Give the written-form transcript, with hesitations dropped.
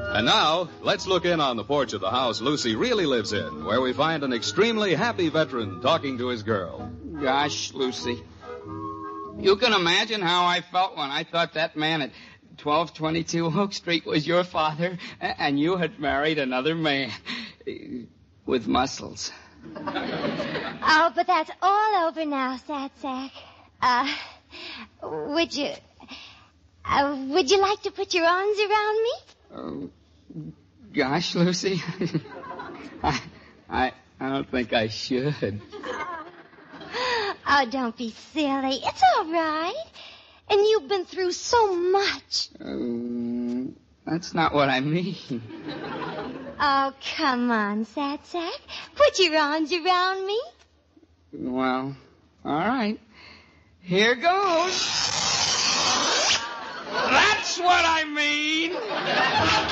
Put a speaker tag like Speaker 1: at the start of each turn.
Speaker 1: And now, let's look in on the porch of the house Lucy really lives in, where we find an extremely happy veteran talking to his girl.
Speaker 2: Gosh, Lucy, you can imagine how I felt when I thought that man at 1222 Oak Street was your father, and you had married another man with muscles.
Speaker 3: Oh, but that's all over now, Sad Sack. Would you like to put your arms around me?
Speaker 2: Gosh, Lucy, I don't think I should.
Speaker 3: Oh, don't be silly. It's all right. And you've been through so much.
Speaker 2: That's not what I mean.
Speaker 3: Oh, come on, Sad Sack. Put your arms around me.
Speaker 2: Well, all right. Here goes. That's what I mean.